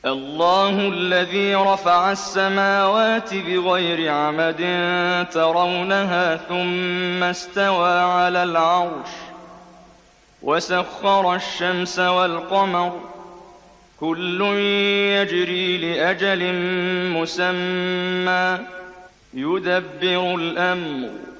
الله الذي رفع السماوات بغير عمد ترونها ثم استوى على العرش وسخر الشمس والقمر كل يجري لأجل مسمى يدبر الأمر